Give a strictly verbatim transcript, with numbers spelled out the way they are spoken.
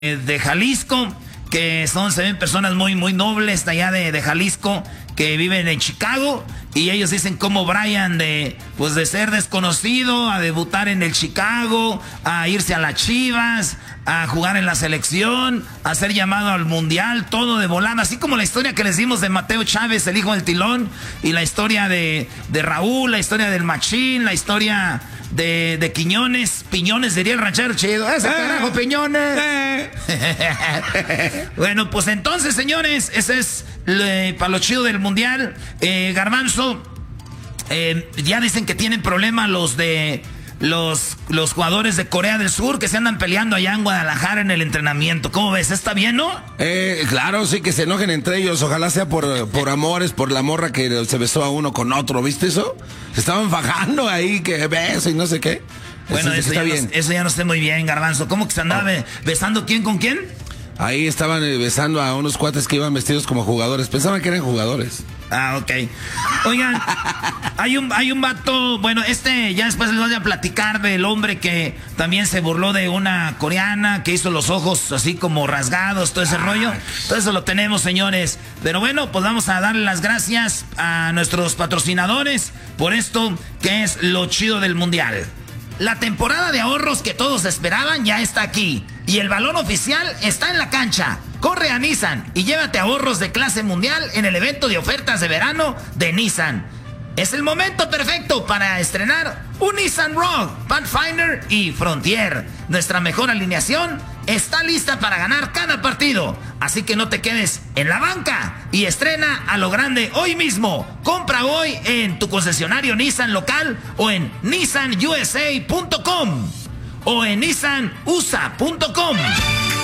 de Jalisco, que son, se ven personas muy, muy nobles de allá de, de Jalisco, que viven en Chicago, y ellos dicen cómo Brian de, pues de ser desconocido, a debutar en el Chicago, a irse a las Chivas, a jugar en la selección, a ser llamado al Mundial, todo de volada, así como la historia que les dimos de Mateo Chávez, el hijo del Tilón, y la historia de, de Raúl, la historia del Machín, la historia de, de Quiñones, Piñones, diría el ranchero chido, ese eh, carajo, Piñones. Eh. Bueno, pues entonces, señores, ese es le, para lo chido del Mundial. eh, Garbanzo, eh, ya dicen que tienen problemas los de los, los jugadores de Corea del Sur, que se andan peleando allá en Guadalajara en el entrenamiento. ¿Cómo ves? ¿Está bien, no? Eh, claro, sí, que se enojen entre ellos. Ojalá sea por, por amores, por la morra que se besó a uno con otro. ¿Viste eso? Se estaban fajando ahí, que beso y no sé qué. Bueno, eso, eso, está ya, bien. No, eso ya no está muy bien, Garbanzo. ¿Cómo que se andaba oh. besando quién con quién? Ahí estaban besando a unos cuates que iban vestidos como jugadores. Pensaban que eran jugadores. Ah, ok. Oigan, hay un, hay un vato, bueno, este, ya después les voy a platicar del hombre que también se burló de una coreana, que hizo los ojos así como rasgados, todo ese ah. rollo. Todo eso lo tenemos, señores. Pero bueno, pues vamos a darle las gracias a nuestros patrocinadores por esto que es lo chido del Mundial. La temporada de ahorros que todos esperaban ya está aquí. Y el balón oficial está en la cancha. Corre a Nissan y llévate ahorros de clase mundial en el evento de ofertas de verano de Nissan. Es el momento perfecto para estrenar un Nissan Rogue, Pathfinder y Frontier. Nuestra mejor alineación está lista para ganar cada partido. Así que no te quedes en la banca y estrena a lo grande hoy mismo. Compra hoy en tu concesionario Nissan local o en nissan u s a punto com o en nissan u s a punto com.